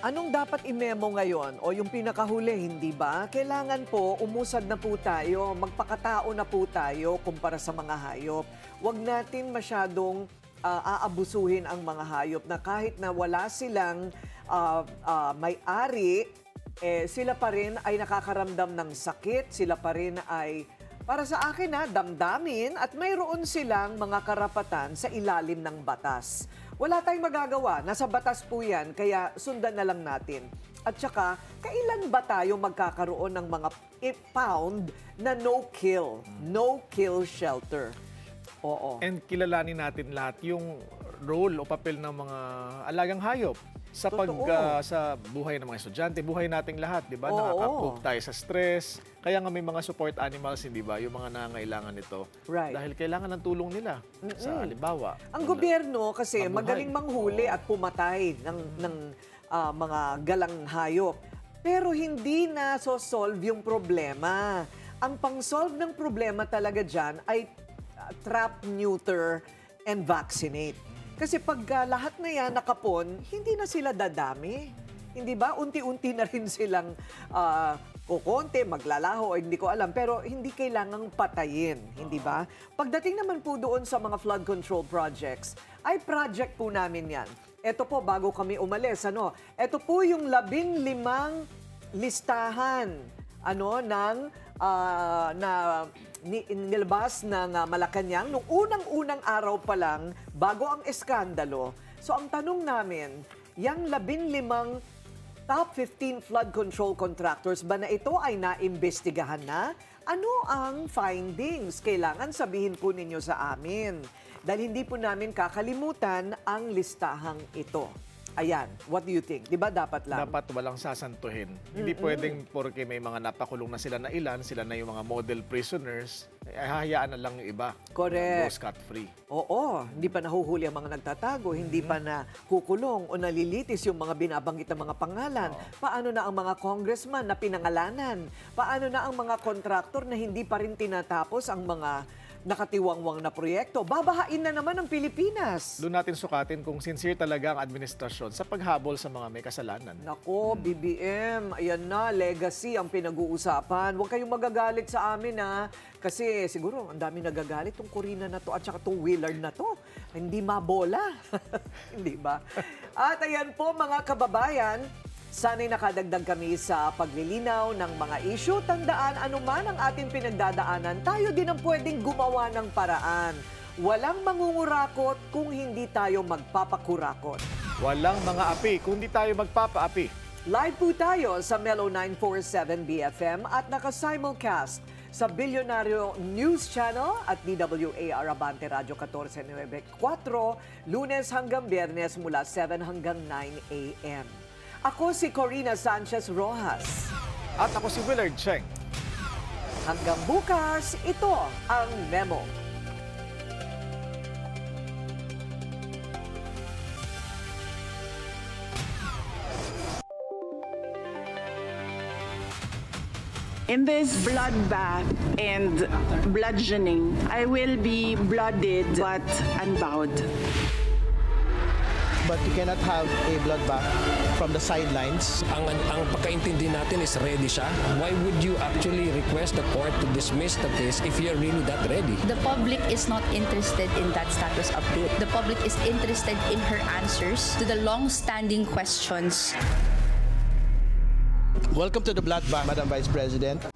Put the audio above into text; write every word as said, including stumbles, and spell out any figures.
Anong dapat i-memo ngayon? O yung pinakahuli, hindi ba? Kailangan po, umusad na po tayo, magpakatao na po tayo kumpara sa mga hayop. Huwag natin masyadong uh, aabusuhin ang mga hayop na kahit na wala silang uh, uh, may-ari, eh, sila pa rin ay nakakaramdam ng sakit, sila pa rin ay, para sa akin na, damdamin at mayroon silang mga karapatan sa ilalim ng batas. Wala tayong magagawa. Nasa batas po yan, kaya sundan na lang natin. At saka, kailan ba tayo magkakaroon ng mga pound na no-kill? No-kill shelter. Oo. And kilalanin natin lahat yung role o papel ng mga alagang hayop sa pag uh, sa buhay ng mga estudyante, buhay nating lahat, 'di ba? Nakaka-cope tayo sa stress. Kaya nga may mga support animals, hindi ba? Yung mga nangangailangan nito. Right. Dahil kailangan ng tulong nila. Mm-mm. Sa halimbawa. Ang gobyerno kasi mabuhay. Magaling manghuli at pumatay ng ng uh, mga galang hayop. Pero hindi na so-solve yung problema. Ang pang-solve ng problema talaga diyan ay uh, trap, neuter, and vaccinate. Kasi pag uh, lahat na yan nakapon, hindi na sila dadami. Hindi ba? Unti-unti na rin silang uh, kukonti, maglalaho, o hindi ko alam. Pero hindi kailangang patayin, hindi ba? Pagdating naman po doon sa mga flood control projects, ay project po namin yan. Ito po, bago kami umalis, ano? Ito po yung labing limang listahan ano, ng uh, na nilabas ng uh, Malacanang nung unang-unang araw pa lang bago ang eskandalo. So ang tanong namin, yung labing limang top fifteen flood control contractors ba na ito ay naimbestigahan na? Ano ang findings? Kailangan sabihin po ninyo sa amin. Dahil hindi po namin kakalimutan ang listahang ito. Ayan, what do you think? Di ba dapat lang? Dapat walang sasantuhin. Mm-mm. Hindi pwedeng porke may mga napakulong na sila na ilan, sila na yung mga model prisoners, ay hahayaan na lang yung iba. Correct. Go scot-free. Oo, hindi pa nahuhuli ang mga nagtatago, mm-hmm. hindi pa na kukulong o nalilitis yung mga binabanggit na mga pangalan. Oh. Paano na ang mga congressman na pinangalanan? Paano na ang mga kontraktor na hindi pa rin tinatapos ang mga nakatiwangwang na proyekto? Babahain na naman ang Pilipinas. Doon natin sukatin kung sincere talaga ang administrasyon sa paghabol sa mga may kasalanan. Nako, hmm. B B M, ayan na, legacy ang pinag-uusapan. Huwag kayong magagalit sa amin, ha? Kasi siguro ang dami nagagalit tong Corina na to at saka tong Willard na to. Hindi mabola. Hindi ba? At ayan po mga kababayan, sana'y nakadagdag kami sa paglilinaw ng mga issue. Tandaan, anuman ang ating pinagdadaanan, tayo din ang pwedeng gumawa ng paraan. Walang mangungurakot kung hindi tayo magpapakurakot. Walang mga api kung hindi tayo magpapaapi. Live po tayo sa Melo nine forty-seven B F M at naka-simulcast sa Bilyonaryo News Channel at D W A R Abante Radio fourteen ninety-four, Lunes hanggang Biyernes mula seven hanggang nine A M Ako si Corina Sanchez Rojas. At ako si Willard Cheng. Hanggang bukas, ito ang Memo. In this bloodbath and bludgeoning, I will be blooded but unbowed. But you cannot have a bloodbath from the sidelines. Ang, ang pagkaintindi natin is ready siya. Why would you actually request the court to dismiss the case if you're really that ready? The public is not interested in that status update. The public is interested in her answers to the long-standing questions. Welcome to the bloodbath, Madam Vice President.